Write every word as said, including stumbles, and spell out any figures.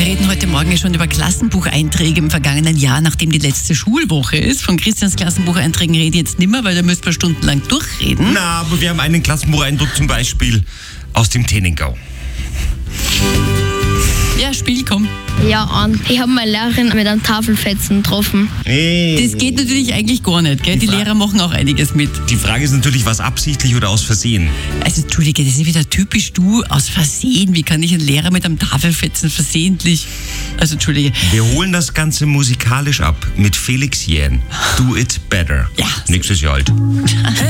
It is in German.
Wir reden heute Morgen schon über Klassenbucheinträge im vergangenen Jahr, nachdem die letzte Schulwoche ist. Von Christians Klassenbucheinträgen rede ich jetzt nimmer, weil da müsst wir stundenlang durchreden. Na, aber wir haben einen Klassenbucheindruck zum Beispiel aus dem Teningau. Ja, Spiel, komm. Ja, an. Ich habe meine Lehrerin mit einem Tafelfetzen getroffen. Hey. Das geht natürlich eigentlich gar nicht, gell? Die, Die Fra- Lehrer machen auch einiges mit. Die Frage ist natürlich, was absichtlich oder aus Versehen? Also, Entschuldige, das ist wieder typisch du, aus Versehen. Wie kann ich einen Lehrer mit einem Tafelfetzen versehentlich? Also, Entschuldige. Wir holen das Ganze musikalisch ab mit Felix Jähn. Do It Better. Ja. Nächstes Jahr alt.